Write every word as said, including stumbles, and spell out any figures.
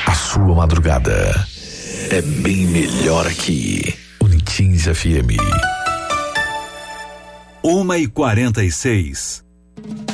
A sua madrugada é bem melhor aqui. Unitins F M. Uma e quarenta e seis.